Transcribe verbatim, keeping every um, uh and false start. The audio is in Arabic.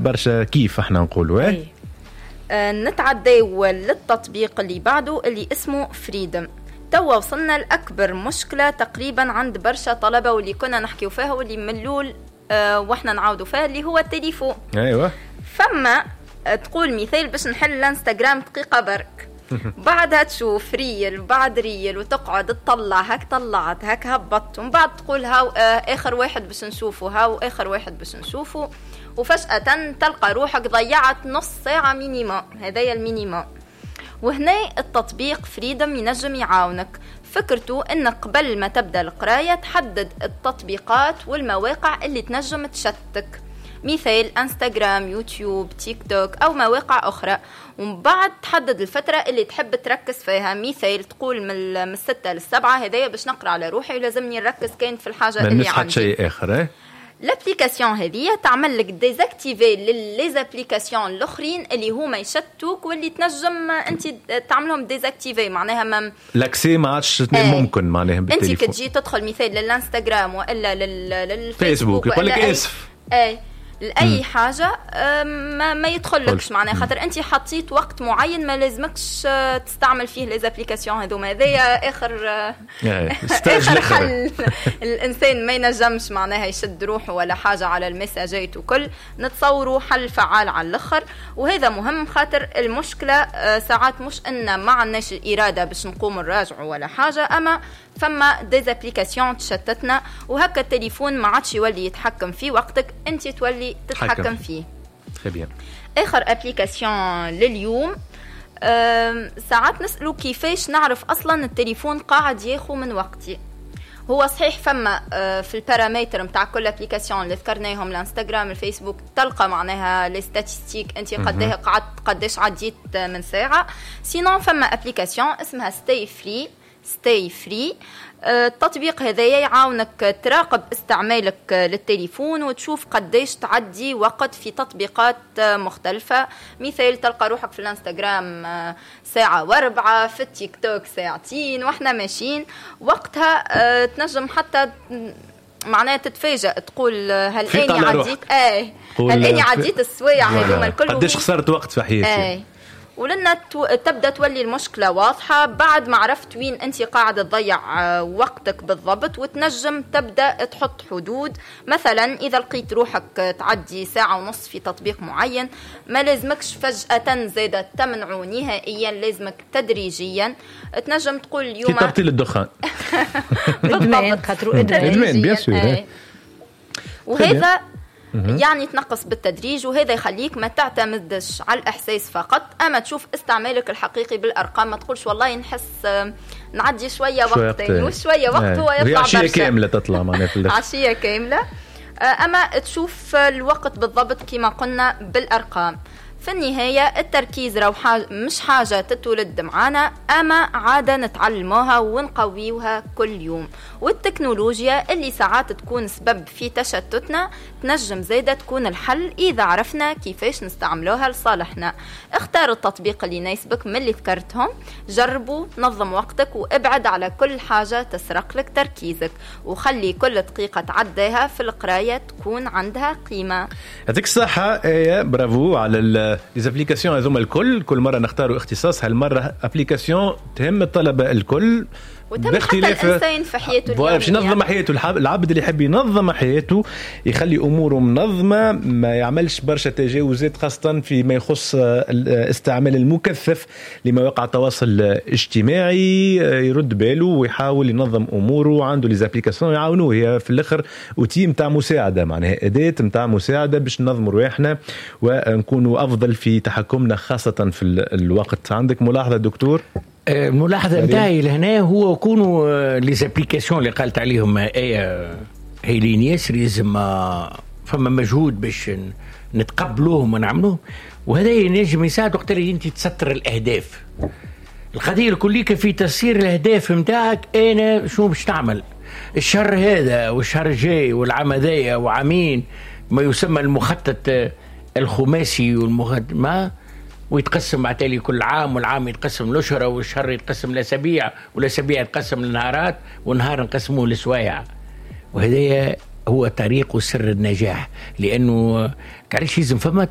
برشا كيف احنا نقولوا ايه آه نتعداو للتطبيق اللي بعده اللي اسمه فريدم. توا وصلنا لأكبر مشكلة تقريبا عند برشا طلبة واللي كنا نحكيو فيها واللي ملول آه واحنا نعاودوا فيها اللي هو التليفون. ايوه فما تقول مثال باش نحل الانستغرام دقيقة برك بعدها تشوف ريل بعد ريل وتقعد تطلع هك طلعت هك هبطت ومن بعد تقول هاو آه اخر واحد باش نشوفه هاو اخر واحد باش نشوفه وفجأة تلقى روحك ضيعت نص ساعة مينيما. هذايا المينيما. وهنا التطبيق فريدم ينجم يعاونك. فكرته ان قبل ما تبدأ القراية تحدد التطبيقات والمواقع اللي تنجم تشتك، مثال انستغرام، يوتيوب، تيك توك او مواقع اخرى، ومن بعد تحدد الفترة اللي تحب تركز فيها. مثال تقول من الستة للسبعة هذايا باش نقرأ على روحي ولازمني نركز كاين في الحاجة اللي عندي. شيء اخر ايه الابليكاسيون هذه تعمل لك ديزاكتيفي للابليكاسيون الاخرين اللي هما يشتوك واللي تنجم انت تعملهم ديزاكتيفي، معناها ما لاكسي ما عادش ممكن معناها بالتليفون. انت كتجي تدخل مثال للانستغرام والا للفيسبوك يقول لك اسف اي لأي حاجة ما, ما يدخلكش، معناها خاطر أنت حطيت وقت معين ما لازمكش تستعمل فيه ليز ابليكاسيون هذوما. هذايا آخر آخر حل الإنسان ما ينجمش معناها يشد روحه ولا حاجة على المساجات وكل، نتصوروا حل فعال على الآخر. وهذا مهم خاطر المشكلة ساعات مش إن ما عندناش الإرادة باش نقوم نراجعوا ولا حاجة، أما فما ديز ابليكاسيون تشتتنا وهكا التليفون ما عادش يولي يتحكم في وقتك، انت تولي تتحكم فيه. خبير. اخر ابليكاسيون لليوم ساعات نسألوا كيفاش نعرف اصلا التليفون قاعد ياخو من وقتي. هو صحيح فما في البارامتر متاع كل ابليكاسيون اللي ذكرناهم الانستغرام الفيسبوك تلقى معناها لي ستاتستيك انت قديه قعدت قداش عديت من ساعه. سينون فما ابليكاسيون اسمها ستاي فري ستاي فري. التطبيق هذايا يعاونك تراقب استعمالك للتليفون وتشوف قديش تعدي وقت في تطبيقات مختلفة. مثال تلقى روحك في الانستغرام ساعة واربعة، في التيك توك ساعتين واحنا ماشيين، وقتها تنجم حتى معناها تتفاجأ تقول هل اني عديت اه هل اني عديت السوايع هذوما الكل قديش خسرت وقت في حياتي. آه. ولنا تبدأ تولي المشكلة واضحة بعد ما عرفت وين أنت قاعدة تضيع وقتك بالضبط، وتنجم تبدأ تحط حدود. مثلا إذا لقيت روحك تعدي ساعة ونص في تطبيق معين ما لازمكش فجأة زادة تمنعه نهائيا، لازمك تدريجيا. تنجم تقول اليوم في تبطيل الدخان بالضبط خاطروا إدمان بيسور. وهذا يعني تنقص بالتدريج، وهذا يخليك ما تعتمدش على الإحساس فقط، أما تشوف استعمالك الحقيقي بالأرقام. ما تقولش والله نحس نعدي شوية وقت وشوية وقت هو يطلع عشية كاملة تطلع معنا في عشية كاملة، أما تشوف الوقت بالضبط كما قلنا بالأرقام. في النهاية التركيز راهو حاجة مش حاجة تتولد معانا، أما عادة نتعلموها ونقويوها كل يوم. والتكنولوجيا اللي ساعات تكون سبب في تشتتنا تنجم زايدة تكون الحل إذا عرفنا كيفاش نستعملوها لصالحنا. اختار التطبيق اللي يناسبك من اللي ذكرتهم، جربوا، نظم وقتك وابعد على كل حاجة تسرق لك تركيزك، وخلي كل دقيقة تعديها في القراية تكون عندها قيمة. يعطيك الصحة يا برافو على الابليكاسيون هذوما الكل. كل مرة نختاروا اختصاص، هالمرة ابليكاسيون تهم الطلبة الكل وتم حتى الإنسان في حياته اليومية. باش ينظم حياته. العبد اللي يحب ينظم حياته يخلي أموره منظمة، ما يعملش برشا تجاوزات خاصة فيما يخص الاستعمال المكثف لمواقع التواصل الاجتماعي. يرد باله ويحاول ينظم أموره. عنده لي زابليكاسيون يعاونوه، هي في الآخر وتي متاع مساعدة، معناها أداة متاع مساعدة باش ننظم رواحنا ونكونوا أفضل في تحكمنا خاصة في الوقت. عندك ملاحظة دكتور؟ الملاحظة نتاعي لهنا هو يكونوا لي زابليكاسيون اللي قالت عليهم ايه هيلين ياسر لازم فما مجهود باش نتقبلوهم ونعملوهم، وهذا ينجم يساعد وقت اللي انت تستر الاهداف. القضية الكلية في تسيير الاهداف نتاعك، انا شو باش تعمل الشهر هذا والشهر الجاي والعام هذايا وعامين، ما يسمى المخطط الخماسي والمخطط ما ويتقسم بعتالي كل عام، والعام يتقسم لأشهر والشهر يتقسم لأسابيع والأسابيع يتقسم لنهارات والنهار نقسموه لسوايع. وهذا هو طريق سر النجاح، لأنه كعليش يزم فما